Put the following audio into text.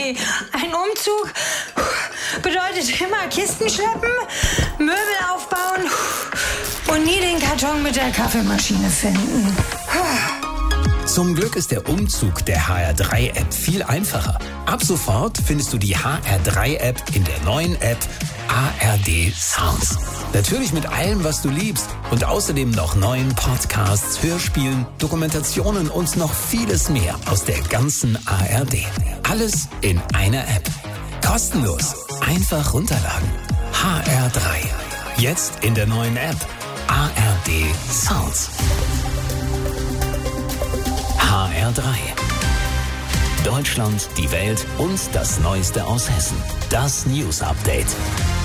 Conny, ein Umzug bedeutet immer Kisten schleppen, Möbel aufbauen und nie den Karton mit der Kaffeemaschine finden. Zum Glück ist der Umzug der HR3-App viel einfacher. Ab sofort findest du die HR3-App in der neuen App ARD Sounds. Natürlich mit allem, was du liebst und außerdem noch neuen Podcasts, Hörspielen, Dokumentationen und noch vieles mehr aus der ganzen ARD. Alles in einer App. Kostenlos. Einfach runterladen. HR3. Jetzt in der neuen App ARD Sounds. HR3. Deutschland, die Welt und das Neueste aus Hessen. Das News Update.